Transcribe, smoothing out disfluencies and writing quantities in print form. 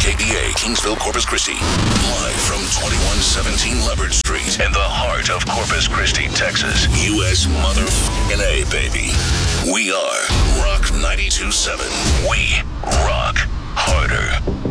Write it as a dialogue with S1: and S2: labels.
S1: KPA, Kingsville, Corpus Christi. Live from 2117 Leopard Street in the heart of Corpus Christi, Texas. U.S. motherfucking A, baby. We are Rock 92.7. We rock harder.